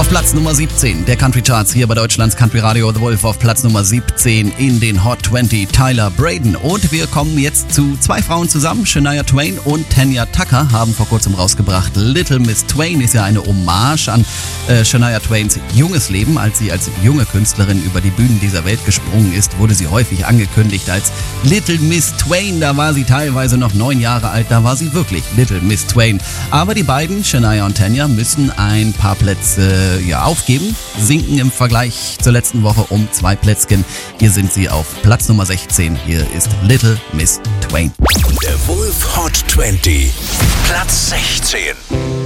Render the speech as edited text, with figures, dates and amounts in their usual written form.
Auf Platz Nummer 17 der Country Charts hier bei Deutschlands Country Radio. The Wolf auf Platz Nummer 17 in den Hot 20, Tyler Braden. Und wir kommen jetzt zu zwei Frauen zusammen. Shania Twain und Tanya Tucker haben vor kurzem rausgebracht. Little Miss Twain ist ja eine Hommage an Shania Twains junges Leben. Als sie als junge Künstlerin über die Bühnen dieser Welt gesprungen ist, wurde sie häufig angekündigt als Little Miss Twain. Da war sie teilweise noch 9 Jahre alt, da war sie wirklich Little Miss Twain. Aber die beiden, Shania und Tanya, müssen ein paar Plätze aufgeben, sinken im Vergleich zur letzten Woche um 2 Plätzchen. Hier sind sie auf Platz Nummer 16. Hier ist Little Miss Twain. Der Wolf Hot 20, Platz 16.